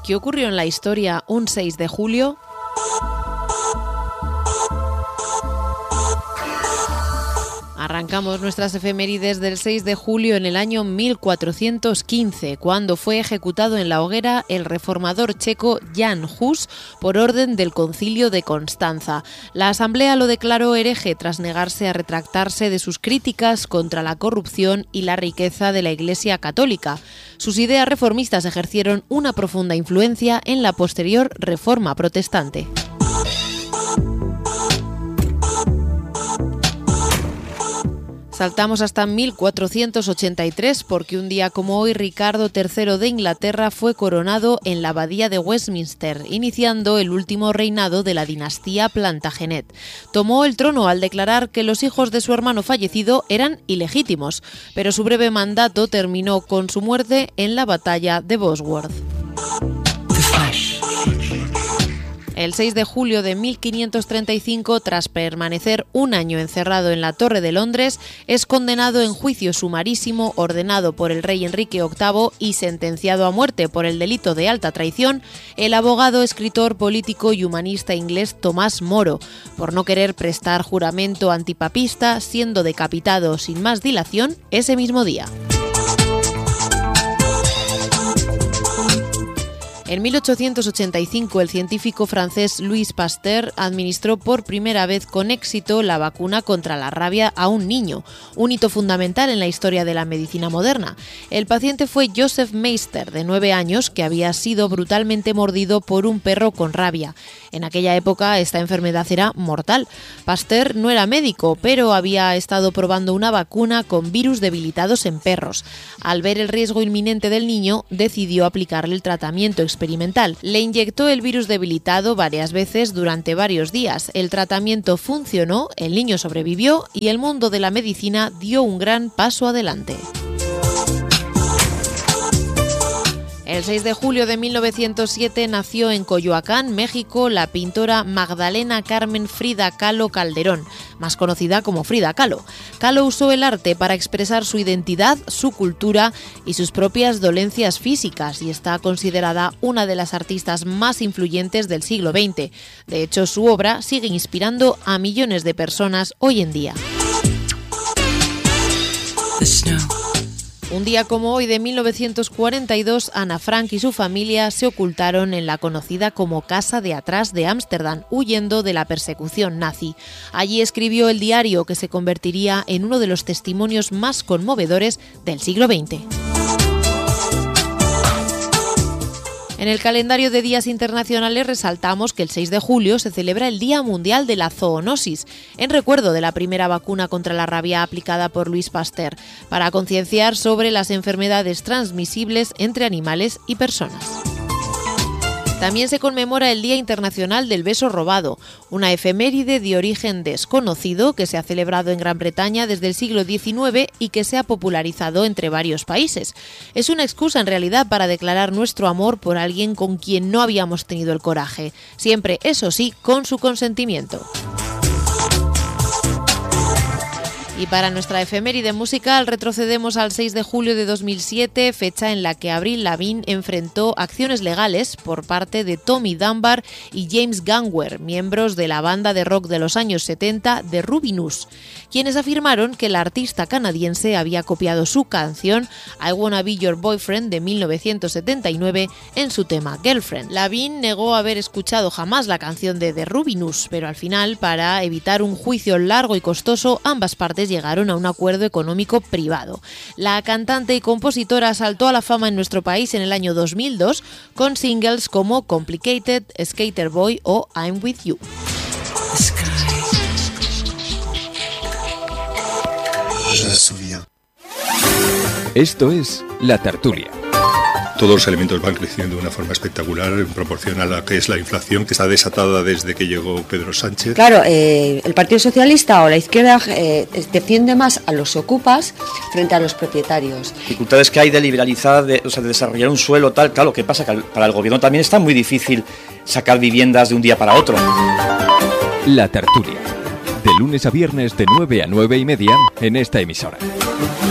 ¿Qué ocurrió en la historia un 6 de julio? Arrancamos nuestras efemérides del 6 de julio en el año 1415, cuando fue ejecutado en la hoguera el reformador checo Jan Hus por orden del Concilio de Constanza. La asamblea lo declaró hereje tras negarse a retractarse de sus críticas contra la corrupción y la riqueza de la Iglesia católica. Sus ideas reformistas ejercieron una profunda influencia en la posterior Reforma protestante. Saltamos hasta 1483 porque un día como hoy Ricardo III de Inglaterra fue coronado en la abadía de Westminster, iniciando el último reinado de la dinastía Plantagenet. Tomó el trono al declarar que los hijos de su hermano fallecido eran ilegítimos, pero su breve mandato terminó con su muerte en la batalla de Bosworth. El 6 de julio de 1535, tras permanecer un año encerrado en la Torre de Londres, es condenado en juicio sumarísimo ordenado por el rey Enrique VIII y sentenciado a muerte por el delito de alta traición el abogado, escritor, político y humanista inglés Tomás Moro, por no querer prestar juramento antipapista, siendo decapitado sin más dilación ese mismo día. En 1885, el científico francés Louis Pasteur administró por primera vez con éxito la vacuna contra la rabia a un niño, un hito fundamental en la historia de la medicina moderna. El paciente fue Joseph Meister, de 9 años, que había sido brutalmente mordido por un perro con rabia. En aquella época, esta enfermedad era mortal. Pasteur no era médico, pero había estado probando una vacuna con virus debilitados en perros. Al ver el riesgo inminente del niño, decidió aplicarle el tratamiento experimental. Le inyectó el virus debilitado varias veces durante varios días. El tratamiento funcionó, el niño sobrevivió y el mundo de la medicina dio un gran paso adelante. El 6 de julio de 1907 nació en Coyoacán, México, la pintora Magdalena Carmen Frida Kahlo Calderón, más conocida como Frida Kahlo. Kahlo usó el arte para expresar su identidad, su cultura y sus propias dolencias físicas y está considerada una de las artistas más influyentes del siglo XX. De hecho, su obra sigue inspirando a millones de personas hoy en día. Un día como hoy de 1942, Ana Frank y su familia se ocultaron en la conocida como Casa de Atrás de Ámsterdam, huyendo de la persecución nazi. Allí escribió el diario que se convertiría en uno de los testimonios más conmovedores del siglo XX. En el calendario de días internacionales resaltamos que el 6 de julio se celebra el Día Mundial de la Zoonosis, en recuerdo de la primera vacuna contra la rabia aplicada por Louis Pasteur, para concienciar sobre las enfermedades transmisibles entre animales y personas. También se conmemora el Día Internacional del Beso Robado, una efeméride de origen desconocido que se ha celebrado en Gran Bretaña desde el siglo XIX y que se ha popularizado entre varios países. Es una excusa en realidad para declarar nuestro amor por alguien con quien no habíamos tenido el coraje, siempre, eso sí, con su consentimiento. Y para nuestra efeméride musical retrocedemos al 6 de julio de 2007, fecha en la que Avril Lavigne enfrentó acciones legales por parte de Tommy Dunbar y James Gangwer, miembros de la banda de rock de los años 70 The Rubinuts, quienes afirmaron que la artista canadiense había copiado su canción I Wanna Be Your Boyfriend de 1979 en su tema Girlfriend. Lavigne negó haber escuchado jamás la canción de The Rubinuts, pero al final, para evitar un juicio largo y costoso, ambas partes llegaron a un acuerdo económico privado. La cantante y compositora saltó a la fama en nuestro país en el año 2002 con singles como Complicated, Skater Boy o I'm With You. Esto es La Tertulia. Todos los elementos van creciendo de una forma espectacular en proporción a la que es la inflación que está desatada desde que llegó Pedro Sánchez. Claro, el Partido Socialista o la izquierda defiende más a los ocupas frente a los propietarios. Dificultades que hay de liberalizar, de desarrollar un suelo tal, claro, ¿qué pasa? Que para el gobierno también está muy difícil sacar viviendas de un día para otro. La Tertulia, de lunes a viernes de 9 a 9:30 en esta emisora.